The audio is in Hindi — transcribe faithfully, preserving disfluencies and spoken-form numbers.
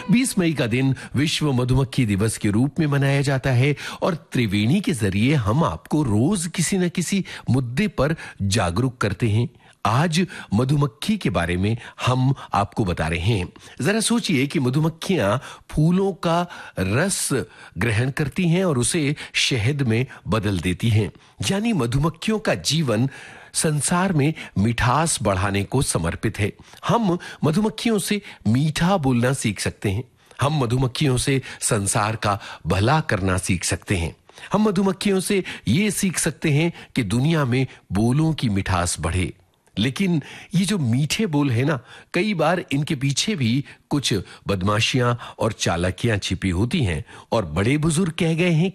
बीस मई का दिन विश्व मधुमक्खी दिवस के रूप में मनाया जाता है और त्रिवेणी के जरिए हम आपको रोज किसी न किसी मुद्दे पर जागरूक करते हैं। आज मधुमक्खी के बारे में हम आपको बता रहे हैं। जरा सोचिए कि मधुमक्खियां फूलों का रस ग्रहण करती हैं और उसे शहद में बदल देती हैं। यानी मधुमक्खियों का जीवन संसार में मिठास बढ़ाने को समर्पित है। हम मधुमक्खियों से मीठा बोलना सीख सकते हैं। हम मधुमक्खियों से संसार का भला करना सीख सकते हैं। हम मधुमक्खियों से यह सीख सकते हैं कि दुनिया में बोलों की मिठास बढ़े। लेकिन ये जो मीठे बोल है ना, कई बार इनके पीछे भी कुछ बदमाशियां और चालाकियां छिपी होती हैं। और बड़े बुजुर्ग कह गए हैं